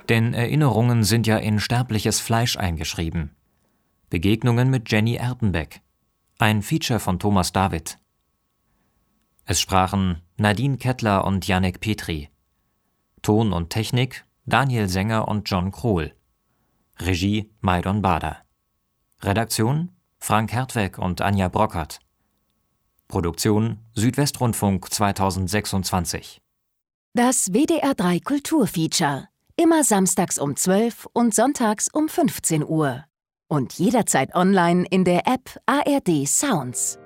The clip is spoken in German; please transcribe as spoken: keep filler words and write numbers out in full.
Denn Erinnerungen sind ja in sterbliches Fleisch eingeschrieben. Begegnungen mit Jenny Erpenbeck. Ein Feature von Thomas David. Es sprachen Nadine Kettler und Janek Petri. Ton und Technik Daniel Sänger und John Krohl. Regie Maidon Bader. Redaktion Frank Hertweg und Anja Brockert. Produktion Südwestrundfunk zweitausendsechsundzwanzig. Das W D R drei Kulturfeature. Immer samstags um zwölf und sonntags um fünfzehn Uhr. Und jederzeit online in der App A R D Sounds.